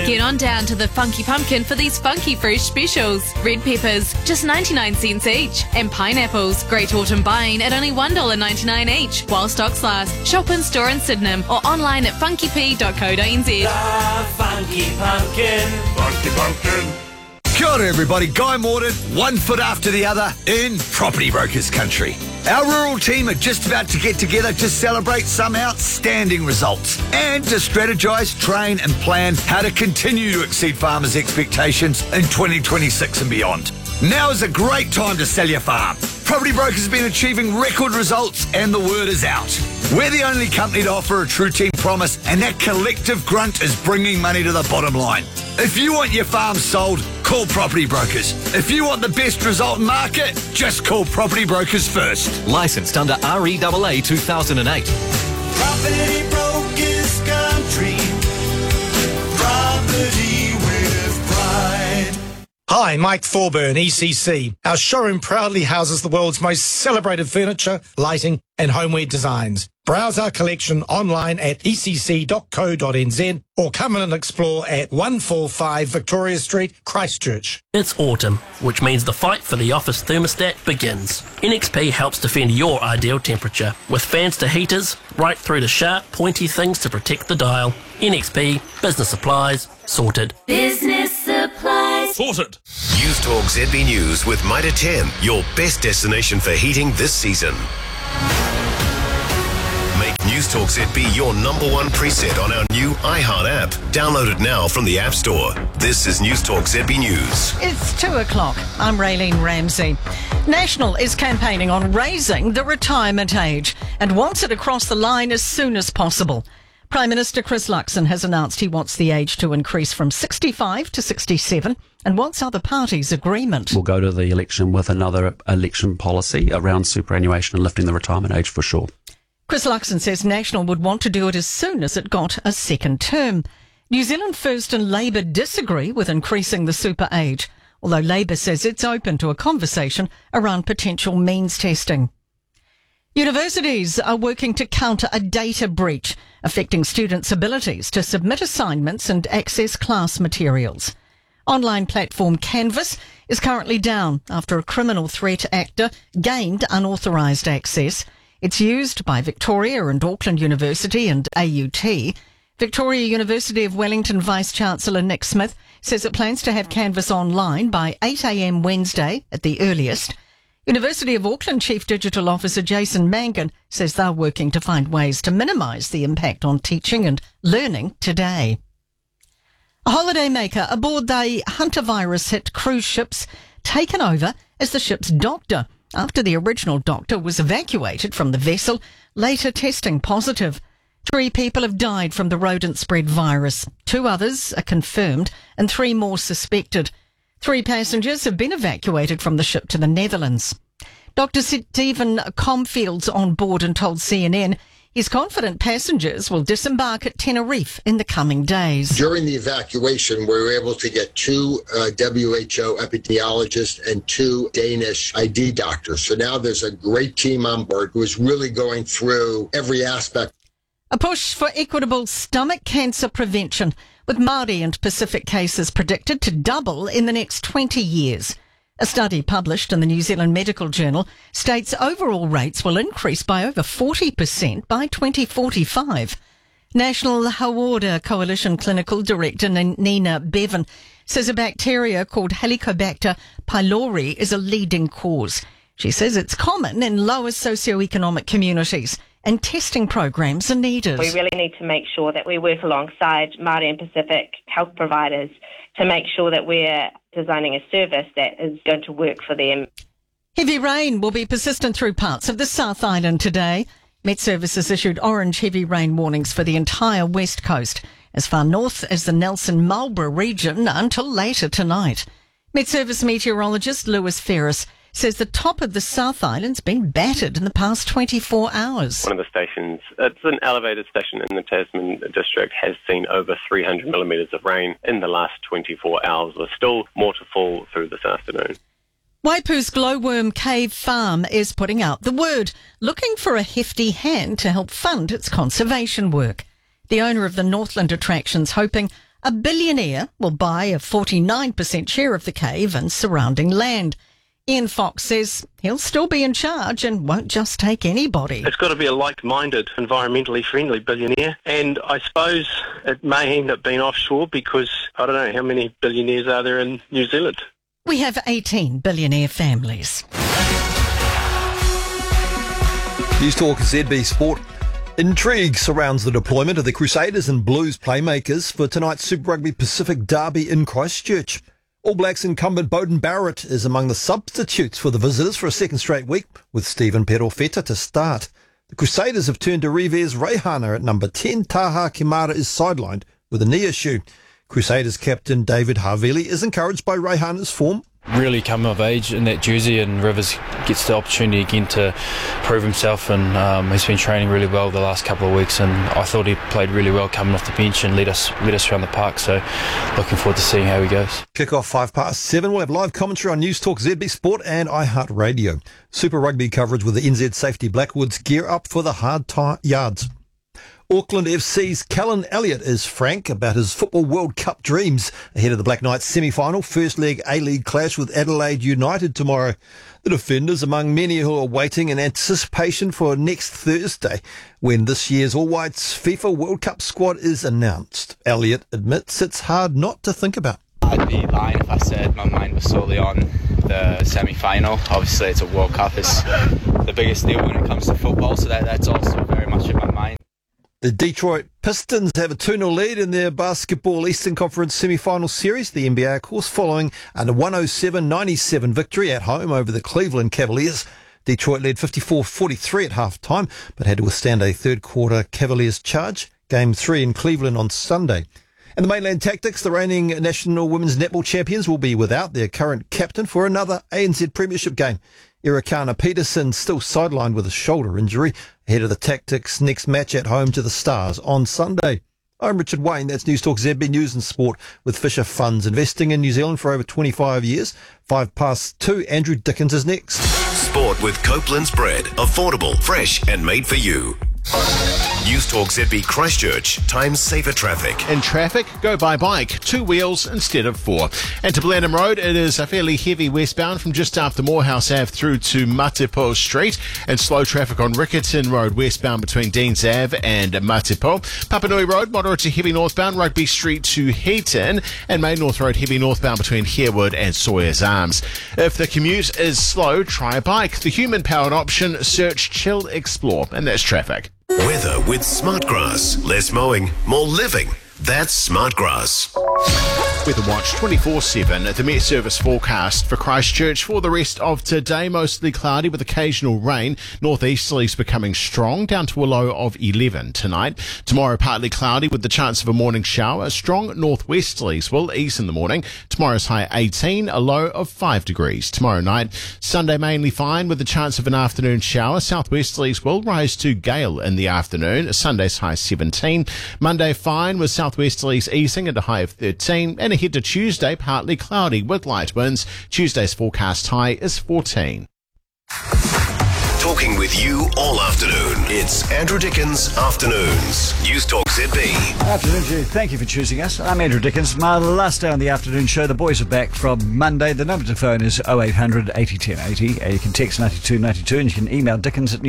Get on down to the Funky Pumpkin for these funky fresh specials. Red peppers, just 99 cents each. And pineapples, great autumn buying at only $1.99 each. While stocks last, shop in store in Sydenham or online at funkyp.co.nz. The Funky Pumpkin. Funky Pumpkin. Kia ora everybody, Guy Mordaunt, one foot after the other in Property Brokers Country. Our rural team are just about to get together to celebrate some outstanding results and to strategise, train and plan how to continue to exceed farmers' expectations in 2026 and beyond. Now is a great time to sell your farm. Property Brokers have been achieving record results and the word is out. We're the only company to offer a true team promise and that collective grunt is bringing money to the bottom line. If you want your farm sold, call Property Brokers. If you want the best result in market, just call Property Brokers first. Licensed under REAA 2008. Property Brokers Country. Property with pride. Hi, Mike Thorburn, ECC. Our showroom proudly houses the world's most celebrated furniture, lighting and homeware designs. Browse our collection online at ecc.co.nz or come in and explore at 145 Victoria Street, Christchurch. It's autumn, which means the fight for the office thermostat begins. NXP helps defend your ideal temperature with fans to heaters, right through to sharp, pointy things to protect the dial. NXP, business supplies, sorted. Business supplies. Sorted. News Talk ZB News with Mitre 10, your best destination for heating this season. Make News Talk ZB your number one preset on our new iHeart app. Download it now from the App Store. This is News Talk ZB News. It's 2 o'clock. I'm Raylene Ramsey. National is campaigning on raising the retirement age and wants it across the line as soon as possible. Prime Minister Chris Luxon has announced he wants the age to increase from 65 to 67 and wants other parties' agreement. We'll go to the election with another election policy around superannuation and lifting the retirement age for sure. Chris Luxon says National would want to do it as soon as it got a second term. New Zealand First and Labour disagree with increasing the super age, although Labour says it's open to a conversation around potential means testing. Universities are working to counter a data breach affecting students' abilities to submit assignments and access class materials. Online platform Canvas is currently down after a criminal threat actor gained unauthorised access. It's used by Victoria and Auckland University and AUT. Victoria University of Wellington Vice-Chancellor Nick Smith says it plans to have Canvas online by 8 a.m. Wednesday at the earliest. University of Auckland Chief Digital Officer Jason Mangan says they're working to find ways to minimise the impact on teaching and learning today. A holidaymaker aboard the hantavirus-hit cruise ships taken over as the ship's doctor after the original doctor was evacuated from the vessel, later testing positive. 3 people have died from the rodent-spread virus. 2 others are confirmed and 3 more suspected. 3 passengers have been evacuated from the ship to the Netherlands. Dr. Stephen Comfield's on board and told CNN he's confident passengers will disembark at Tenerife in the coming days. During the evacuation, we were able to get 2 WHO epidemiologists and 2 Danish ID doctors. So now there's a great team on board who is really going through every aspect. A push for equitable stomach cancer prevention, with Māori and Pacific cases predicted to double in the next 20 years. A study published in the New Zealand Medical Journal states overall rates will increase by over 40% by 2045. National Hawara Coalition Clinical Director Nina Bevan says a bacteria called Helicobacter pylori is a leading cause. She says it's common in lower socioeconomic communities and testing programs are needed. We really need to make sure that we work alongside Māori and Pacific health providers to make sure that we're designing a service that is going to work for them. Heavy rain will be persistent through parts of the South Island today. Met Services issued orange heavy rain warnings for the entire west coast, as far north as the Nelson Marlborough region until later tonight. Met Service meteorologist Lewis Ferris says the top of the South Island's been battered in the past 24 hours. One of the stations, it's an elevated station in the Tasman district, has seen over 300 millimetres of rain in the last 24 hours. There's still more to fall through this afternoon. Waipu's Glowworm Cave Farm is putting out the word, looking for a hefty hand to help fund its conservation work. The owner of the Northland attraction's hoping A billionaire will buy a 49% share of the cave and surrounding land. Ian Fox says he'll still be in charge and won't just take anybody. It's got to be a like-minded, environmentally friendly billionaire, and I suppose it may end up being offshore because I don't know how many billionaires are there in New Zealand. We have 18 billionaire families. News Talk ZB Sport. Intrigue surrounds the deployment of the Crusaders and Blues playmakers for tonight's Super Rugby Pacific Derby in Christchurch. All Blacks incumbent Beauden Barrett is among the substitutes for the visitors for a second straight week, with Stephen Perofeta to start. The Crusaders have turned to Revers Reihana at number 10. Taha Kimara is sidelined with a knee issue. Crusaders captain David Havili is encouraged by Reihana's form. Really come of age in that jersey, and Rivers gets the opportunity again to prove himself, and he's been training really well the last couple of weeks, and I thought he played really well coming off the bench and led us around the park, so looking forward to seeing how he goes. Kick-off 7:05. We'll have live commentary on News Talk ZB Sport and iHeartRadio. Super Rugby coverage with the NZ Safety Blackwoods gear up for the hard yards. Auckland FC's Callan Elliott is frank about his Football World Cup dreams ahead of the Black Knights semi-final first leg A-League clash with Adelaide United tomorrow. The defenders among many who are waiting in anticipation for next Thursday when this year's All Whites FIFA World Cup squad is announced. Elliott admits it's hard not to think about. I'd be lying if I said my mind was solely on the semi-final. Obviously it's a World Cup, it's the biggest deal when it comes to football, so that's also very much in my mind. The Detroit Pistons have a 2-0 lead in their Basketball Eastern Conference semi-final series. The NBA, of course, following a 107-97 victory at home over the Cleveland Cavaliers. Detroit led 54-43 at half-time, but had to withstand a third-quarter Cavaliers charge. Game 3 in Cleveland on Sunday. And the Mainland Tactics, the reigning national women's netball champions, will be without their current captain for another ANZ Premiership game. Erikana Peterson still sidelined with a shoulder injury ahead of the Tactics' next match at home to the Stars on Sunday. I'm Richard Wayne. That's News Talk ZB News and Sport with Fisher Funds, investing in New Zealand for over 25 years. 2:05. Andrew Dickens is next. Sport with Copeland's Bread. Affordable, fresh and made for you. News Talk ZB Christchurch. Time saver traffic. In traffic, go by bike. 2 wheels instead of 4. And to Blenheim Road, it is a fairly heavy westbound from just after Morehouse Ave through to Matipo Street, and slow traffic on Rickerton Road westbound between Deans Ave and Matipo. Papanui Road, moderate to heavy northbound Rugby Street to Heaton, and Main North Road heavy northbound between Harewood and Sawyers Arms. If the commute is slow, try a bike. The human-powered option, search Chill Explore, and that's traffic. Weather with Smartgrass. Less mowing, more living. That's Smartgrass. Weather Watch 24/7. The Met Service forecast for Christchurch for the rest of today, mostly cloudy with occasional rain. Northeasterlies becoming strong, down to a low of 11 tonight. Tomorrow partly cloudy with the chance of a morning shower. Strong northwesterlies will ease in the morning. Tomorrow's high 18, a low of 5 degrees. Tomorrow night, Sunday mainly fine with the chance of an afternoon shower. Southwesterlies will rise to gale in the afternoon. Sunday's high 17. Monday fine with southwesterlies easing at a high of 13, and ahead to Tuesday, partly cloudy with light winds. Tuesday's forecast high is 14. Talking with you all afternoon. It's Andrew Dickens Afternoons. News Talk ZB. Afternoon to you. Thank you for choosing us. I'm Andrew Dickens. My last day on the afternoon show. The boys are back from Monday. The number to phone is 0800 80 10 80. You can text 9292 and you can email dickens at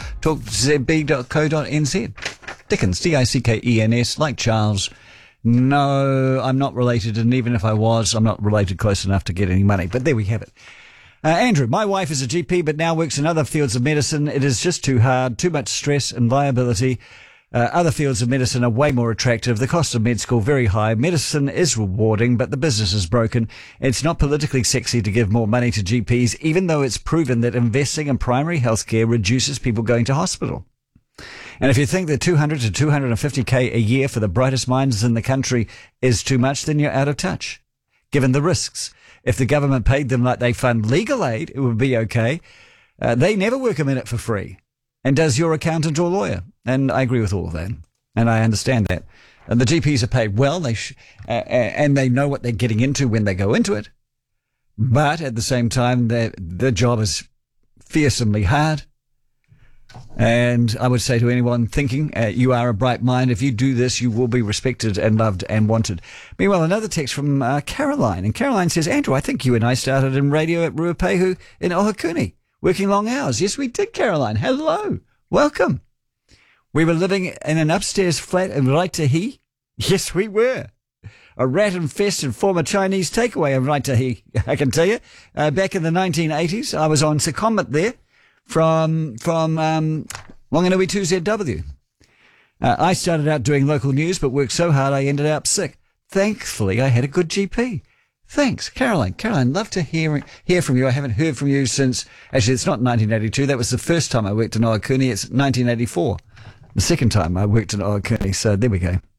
newstalkzb.co.nz. Dickens, Dickens, like Charles. No, I'm not related, and even if I was, I'm not related close enough to get any money. But there we have it. Andrew, my wife is a GP but now works in other fields of medicine. It is just too hard, too much stress and liability. Other fields of medicine are way more attractive. The cost of med school very high. Medicine is rewarding, but the business is broken. It's not politically sexy to give more money to GPs, even though it's proven that investing in primary healthcare reduces people going to hospital. And if you think that 200 to 250k a year for the brightest minds in the country is too much, then you're out of touch. Given the risks, if the government paid them like they fund legal aid, it would be okay. They never work a minute for free. And does your accountant or lawyer? And I agree with all of that. And I understand that. And the GPs are paid well, and they know what they're getting into when they go into it. But at the same time, the job is fearsomely hard. And I would say to anyone thinking, you are a bright mind. If you do this, you will be respected and loved and wanted. Meanwhile, another text from Caroline. And Caroline says, Andrew, I think you and I started in radio at Ruapehu in Ohakuni, working long hours. Yes, we did, Caroline. Hello. Welcome. We were living in an upstairs flat in Raitahi. Yes, we were. A rat-infested former Chinese takeaway in Raitahi, I can tell you. Back in the 1980s, I was on secondment there from Wanganui 2ZW. I started out doing local news, but worked so hard I ended up sick. Thankfully, I had a good GP. Thanks, Caroline. Caroline, love to hear from you. I haven't heard from you since, actually, it's not 1982. That was the first time I worked in Ohakuni. It's 1984. The second time I worked in Ohakuni. So there we go.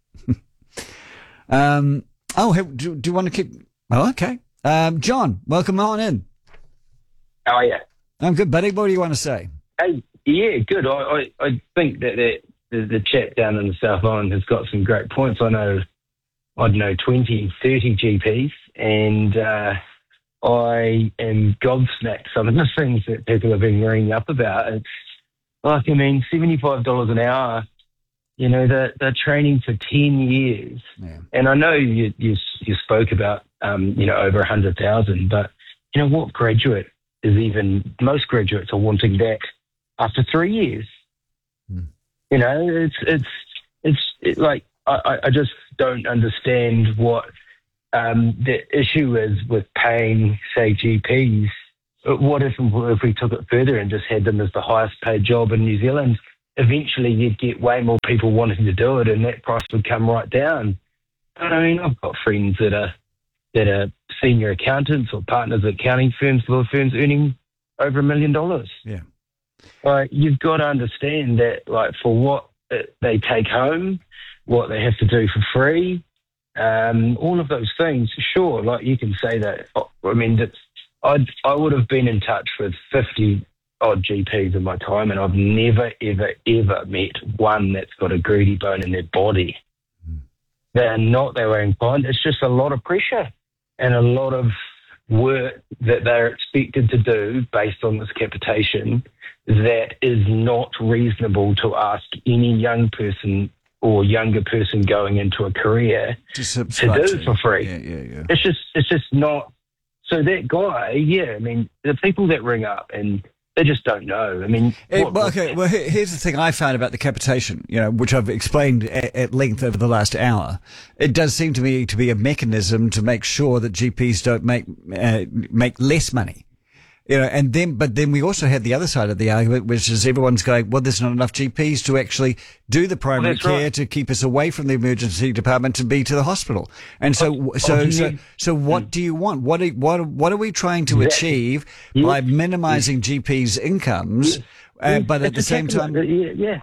Do you want to keep? Oh, okay. John, welcome on in. How are you? I'm good, buddy. What do you want to say? Hey, yeah, good. I think that the chap down in the South Island has got some great points. I know 20, 30 GPs, and I am gobsmacked some of the things that people have been ringing up about. It's like, $75 an hour. They're training for 10 years. Yeah. And I know you spoke about, over 100,000, but what graduate is most graduates are wanting back after 3 years. It's like, I just don't understand what the issue is with paying, say, GPs. What if we took it further and just had them as the highest paid job in New Zealand? Eventually you'd get way more people wanting to do it and that price would come right down. But I've got friends that are senior accountants or partners at accounting firms, law firms, earning over $1 million. Yeah. You've got to understand that, for what they take home, what they have to do for free, all of those things, sure, you can say that. I would have been in touch with 50 odd GPs in my time, and I've never, ever, ever met one that's got a greedy bone in their body. They're not that way inclined. It's just a lot of pressure and a lot of work that they're expected to do based on this capitation that is not reasonable to ask any young person or younger person going into a career to do for free. Yeah. It's just not. So that guy, the people that ring up and they just don't know. Here's the thing I found about the capitation, which I've explained at length over the last hour. It does seem to me to be a mechanism to make sure that GPs don't make less money. But then we also had the other side of the argument, which is everyone's going, well, there's not enough GPs to actually do the primary care to keep us away from the emergency department to be to the hospital. And so what do you want? What are we trying to achieve by minimising GPs' incomes, but at the same time? Yeah.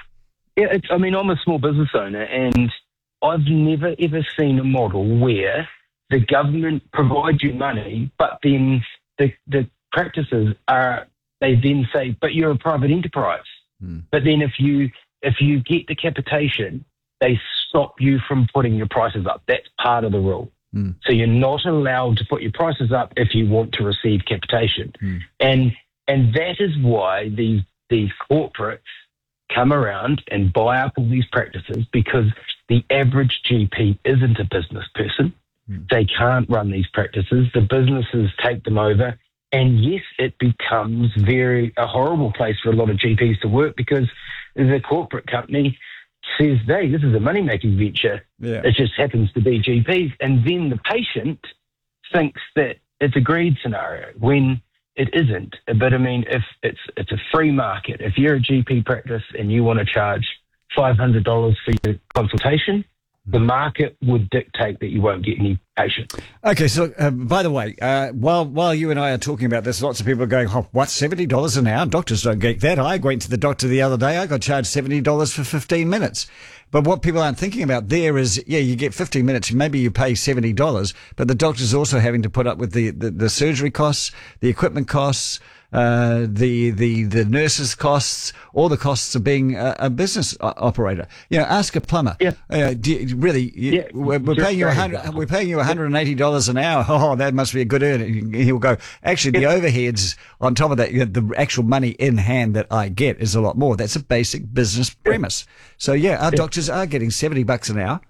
I'm a small business owner, and I've never ever seen a model where the government provides you money, but then the practices they then say, but you're a private enterprise. But then if you get the capitation, they stop you from putting your prices up. That's part of the rule. So you're not allowed to put your prices up if you want to receive capitation. And that is why these corporates come around and buy up all these practices, because the average GP isn't a business person. They can't run these practices. The businesses take them over. And yes, it becomes a horrible place for a lot of GPs to work, because the corporate company says, hey, this is a money-making venture. Yeah. It just happens to be GPs. And then the patient thinks that it's a greed scenario when it isn't. But if it's a free market, if you're a GP practice and you want to charge $500 for your consultation, the market would dictate that you won't get any patients. Okay, so by the way, while you and I are talking about this, lots of people are going, what, $70 an hour? Doctors don't get that. I went to the doctor the other day. I got charged $70 for 15 minutes. But what people aren't thinking about there is, you get 15 minutes, maybe you pay $70, but the doctor's also having to put up with the surgery costs, the equipment costs, the nurses' costs, all the costs of being a business operator. Ask a plumber. Yeah. We're paying you $180 an hour. Oh, that must be a good earning. He'll go, actually, the overheads on top of that, the actual money in hand that I get is a lot more. That's a basic business premise. So our doctors are getting $70 an hour.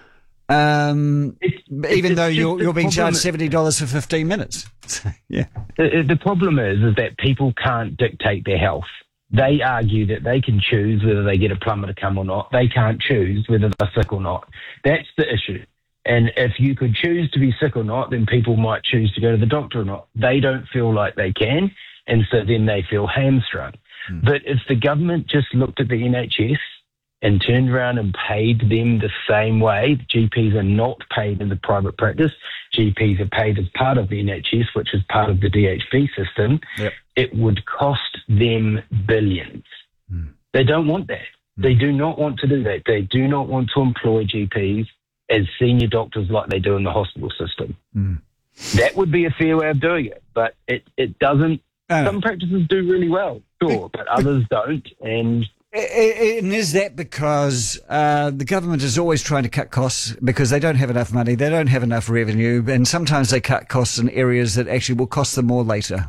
Even though you're being charged $70 for 15 minutes. Yeah. The problem is that people can't dictate their health. They argue that they can choose whether they get a plumber to come or not. They can't choose whether they're sick or not. That's the issue. And if you could choose to be sick or not, then people might choose to go to the doctor or not. They don't feel like they can, and so then they feel hamstrung. But if the government just looked at the NHS and turned around and paid them the same way, GPs are not paid in the private practice. GPs are paid as part of the NHS, which is part of the DHB system. Yep. It would cost them billions. They don't want that. They do not want to do that. They do not want to employ GPs as senior doctors like they do in the hospital system. That would be a fair way of doing it, but it doesn't. Some practices do really well, sure, but others don't. And is that because the government is always trying to cut costs because they don't have enough money, they don't have enough revenue, and sometimes they cut costs in areas that actually will cost them more later?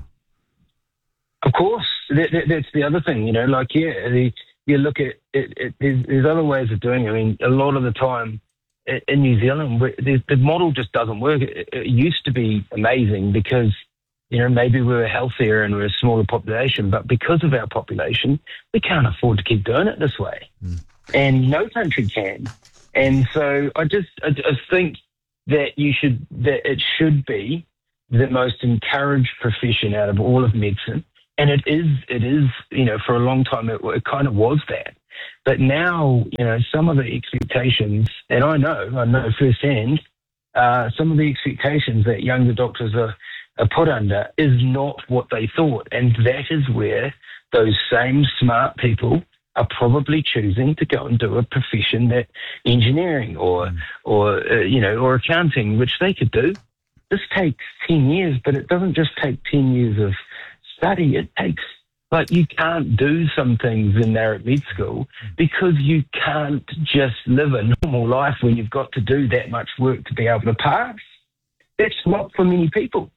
Of course, that's the other thing, you look at it, there's other ways of doing it. I mean, a lot of the time in New Zealand, the model just doesn't work. It used to be amazing because maybe we were healthier and we're a smaller population, but because of our population, we can't afford to keep doing it this way. And no country can. And so I think that it should be the most encouraged profession out of all of medicine. And it is, for a long time, it kind of was that. But now, some of the expectations, and I know firsthand, some of the expectations that younger doctors are put under is not what they thought. And that is where those same smart people are probably choosing to go and do a profession that engineering or accounting, which they could do. This takes 10 years, but it doesn't just take 10 years of study. It takes, you can't do some things in there at med school because you can't just live a normal life when you've got to do that much work to be able to pass. That's not for many people.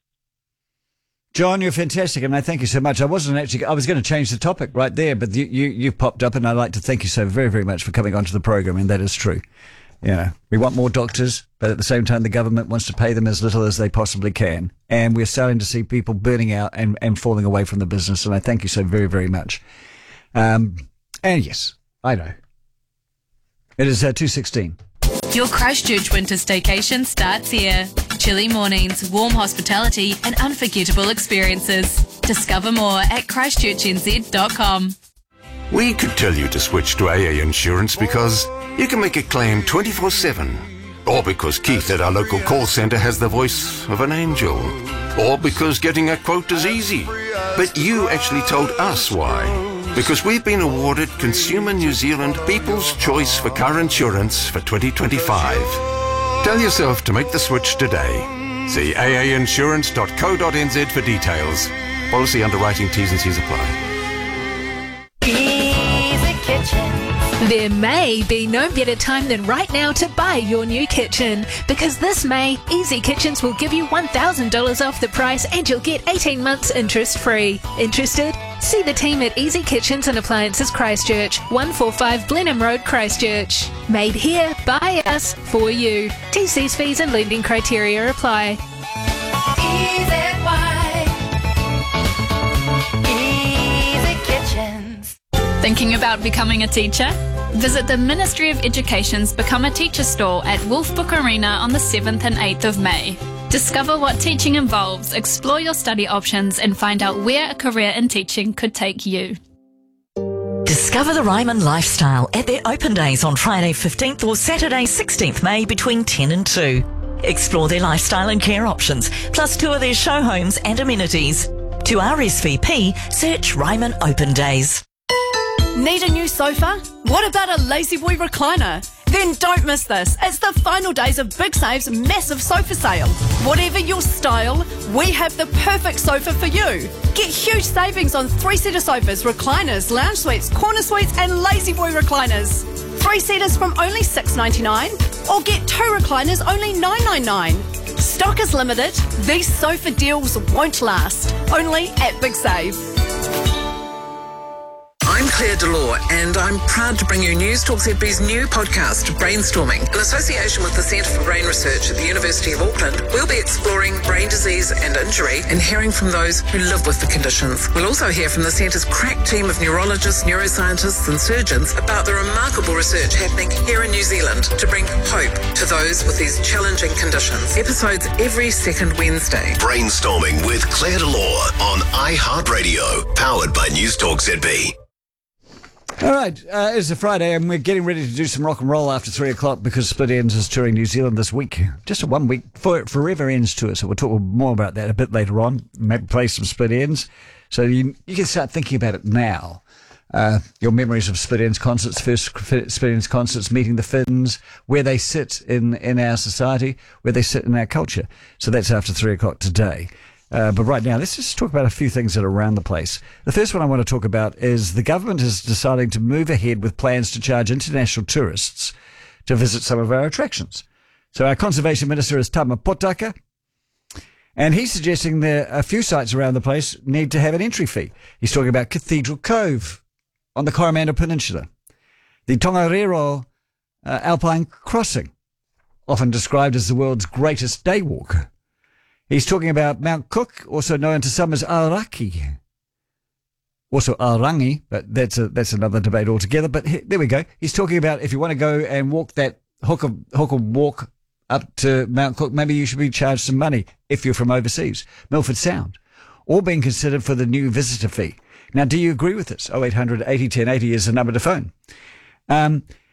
John, you're fantastic, and I thank you so much. I was going to change the topic right there, but you popped up, and I'd like to thank you so very, very much for coming onto the program, and that is true. We want more doctors, but at the same time, the government wants to pay them as little as they possibly can, and we're starting to see people burning out and falling away from the business, and I thank you so very, very much. And yes, I know. It is 2:16. Your Christchurch winter staycation starts here. Chilly mornings, warm hospitality and unforgettable experiences. Discover more at christchurchnz.com. We could tell you to switch to AA Insurance because you can make a claim 24/7. Or because Keith at our local call centre has the voice of an angel. Or because getting a quote is easy. But you actually told us why. Because we've been awarded Consumer New Zealand People's Choice for Car Insurance for 2025. Tell yourself to make the switch today. See aainsurance.co.nz for details. Policy underwriting T's and C's apply. Easy Kitchen. There may be no better time than right now to buy your new kitchen, because this May, Easy Kitchens will give you $1,000 off the price and you'll get 18 months interest-free. Interested? See the team at Easy Kitchens and Appliances Christchurch, 145 Blenheim Road, Christchurch. Made here, by us, for you. TC's fees and lending criteria apply. Easy Kitchens. Thinking about becoming a teacher? Visit the Ministry of Education's Become a Teacher stall at Wolfbook Arena on the 7th and 8th of May. Discover what teaching involves, explore your study options, and find out where a career in teaching could take you. Discover the Ryman lifestyle at their open days on Friday 15th or Saturday 16th May between 10 and 2. Explore their lifestyle and care options, plus tour their show homes and amenities. To RSVP, search Ryman Open Days. Need a new sofa? What about a Lazy Boy recliner? Then don't miss this. It's the final days of Big Save's massive sofa sale. Whatever your style, we have the perfect sofa for you. Get huge savings on 3-seater sofas, recliners, lounge suites, corner suites and lazy boy recliners. 3-seaters from only $6.99 or get 2 recliners only $9.99. Stock is limited. These sofa deals won't last. Only at Big Save. I'm Claire Delore, and I'm proud to bring you News Talk ZB's new podcast, Brainstorming. In association with the Centre for Brain Research at the University of Auckland, we'll be exploring brain disease and injury and hearing from those who live with the conditions. We'll also hear from the Centre's crack team of neurologists, neuroscientists and surgeons about the remarkable research happening here in New Zealand to bring hope to those with these challenging conditions. Episodes every second Wednesday. Brainstorming with Claire Delore on iHeartRadio, powered by News Talk ZB. All right, it's a Friday and we're getting ready to do some rock and roll after 3 o'clock because Split Ends is touring New Zealand this week. Just a 1 week Forever Ends tour, so we'll talk more about that a bit later on. Maybe play some Split Ends. So you can start thinking about it now. Your memories of Split Ends concerts, first Split Ends concerts, meeting the Finns, where they sit in our society, where they sit in our culture. So that's after 3 o'clock today. But right now, let's just talk about a few things that are around the place. The first one I want to talk about is the government is deciding to move ahead with plans to charge international tourists to visit some of our attractions. So our Conservation Minister is Tama Potaka, and he's suggesting that a few sites around the place need to have an entry fee. He's talking about Cathedral Cove on the Coromandel Peninsula, the Tongariro Alpine Crossing, often described as the world's greatest day walk. He's talking about Mount Cook, also known to some as Aoraki. Also Aorangi, but that's another debate altogether. But there we go. He's talking about if you want to go and walk that hooker walk up to Mount Cook, maybe you should be charged some money if you're from overseas. Milford Sound, all being considered for the new visitor fee. Now, do you agree with this? 0800 80 10 80 is the number to phone.